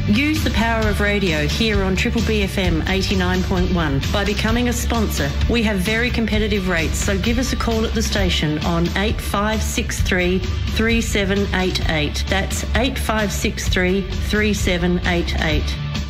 Use the power of radio here on Triple BFM 89.1 by becoming a sponsor. We have very competitive rates, so give us a call at the station on 8563 3788. That's 8563 3788.